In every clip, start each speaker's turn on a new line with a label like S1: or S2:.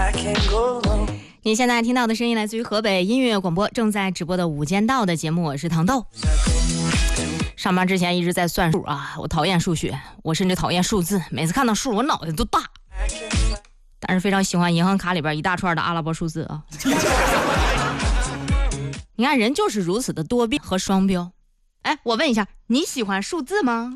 S1: 你现在听到的声音来自于河北音乐广播正在直播的午间道的节目，我是糖豆。上班之前一直在算数啊，我讨厌数学，我甚至讨厌数字，每次看到数我脑袋都大，但是非常喜欢银行卡里边一大串的阿拉伯数字啊。你看人就是如此的多变和双标。哎，我问一下，你喜欢数字吗？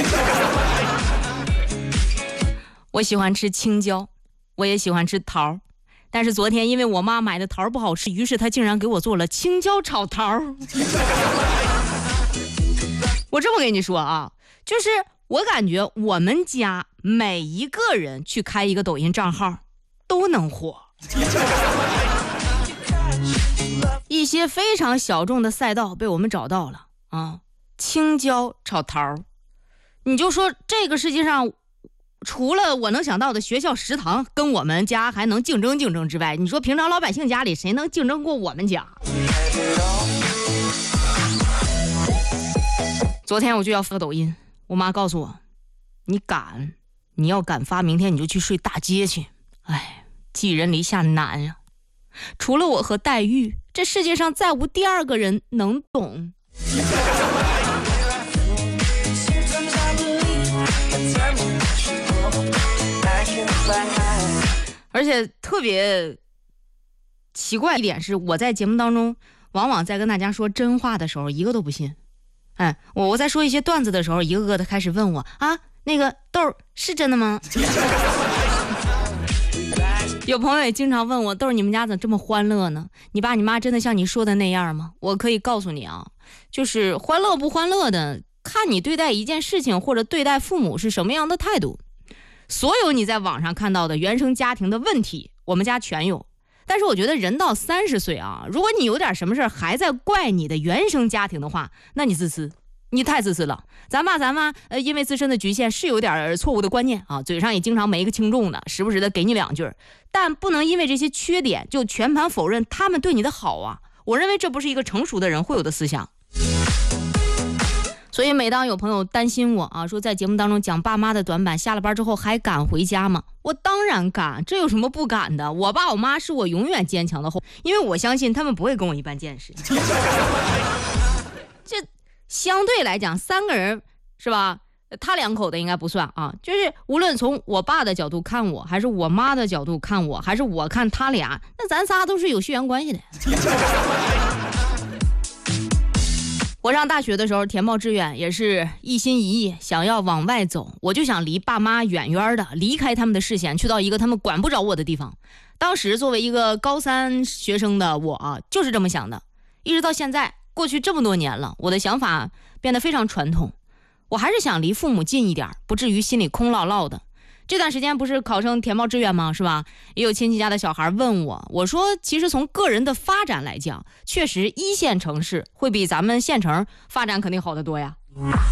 S1: 我喜欢吃青椒，我也喜欢吃桃，但是昨天因为我妈买的桃不好吃，于是她竟然给我做了青椒炒桃。我这么跟你说啊，就是我感觉我们家每一个人去开一个抖音账号都能火。一些非常小众的赛道被我们找到了啊，青椒炒桃，你就说这个世界上除了我能想到的学校食堂跟我们家还能竞争竞争之外，你说平常老百姓家里谁能竞争过我们家？昨天我就要发抖音，我妈告诉我，你要敢发，明天你就去睡大街去。哎，寄人篱下难呀，除了我和黛玉，这世界上再无第二个人能懂。而且特别奇怪一点是，我在节目当中往往在跟大家说真话的时候，一个都不信。哎，我在说一些段子的时候，一个个的开始问我啊，那个豆是真的吗？有朋友也经常问我，豆你们家怎么这么欢乐呢？你爸你妈真的像你说的那样吗？我可以告诉你啊，就是欢乐不欢乐的，看你对待一件事情或者对待父母是什么样的态度。所有你在网上看到的原生家庭的问题，我们家全有。但是我觉得人到30岁啊，如果你有点什么事还在怪你的原生家庭的话，那你自私，你太自私了。咱爸因为自身的局限是有点错误的观念啊，嘴上也经常没一个轻重的，时不时的给你两句，但不能因为这些缺点就全盘否认他们对你的好啊。我认为这不是一个成熟的人会有的思想。所以每当有朋友担心我啊，说在节目当中讲爸妈的短板，下了班之后还敢回家吗？我当然敢，这有什么不敢的？我爸我妈是我永远坚强的后，因为我相信他们不会跟我一般见识。这相对来讲，3个人是吧？他2口的应该不算啊，就是无论从我爸的角度看我，还是我妈的角度看我，还是我看他俩，那咱仨都是有血缘关系的。我上大学的时候填报志愿也是一心一意想要往外走，我就想离爸妈远远的，离开他们的视线，去到一个他们管不着我的地方。当时作为一个高3学生的我啊，就是这么想的。一直到现在，过去这么多年了，我的想法变得非常传统，我还是想离父母近一点，不至于心里空落落的。这段时间不是考生填报志愿吗？是吧？也有亲戚家的小孩问我，我说其实从个人的发展来讲，确实1线城市会比咱们县城发展肯定好得多呀。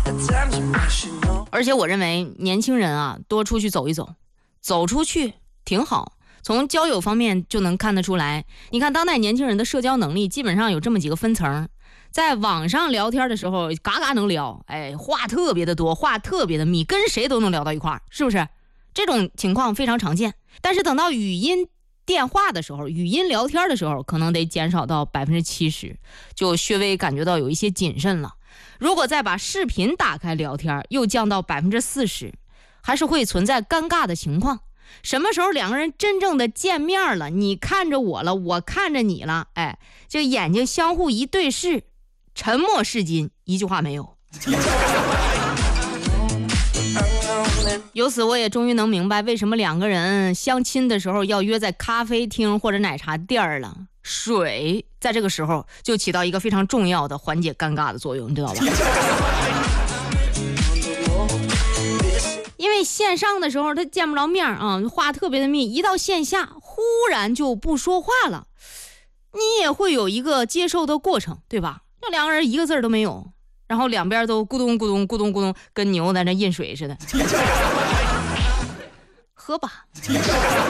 S1: 而且我认为年轻人啊，多出去走一走，走出去挺好。从交友方面就能看得出来，你看当代年轻人的社交能力基本上有这么几个分层。在网上聊天的时候嘎嘎能聊，哎，话特别的多，话特别的密，跟谁都能聊到一块儿，是不是？这种情况非常常见。但是等到语音电话的时候，语音聊天的时候，可能得减少到70%，就稍微感觉到有一些谨慎了。如果再把视频打开聊天，又降到40%，还是会存在尴尬的情况。什么时候2个人真正的见面了，你看着我了，我看着你了，哎，这眼睛相互一对视，沉默是金，一句话没有。由此我也终于能明白为什么2个人相亲的时候要约在咖啡厅或者奶茶店了。水在这个时候就起到一个非常重要的缓解尴尬的作用，你知道吧？因为线上的时候他见不着面啊，话特别的密，一到线下忽然就不说话了，你也会有一个接受的过程，对吧？那2个人一个字都没有，然后两边都咕咚咕咚咕咚咕咚，跟牛在那印水似的。喝吧。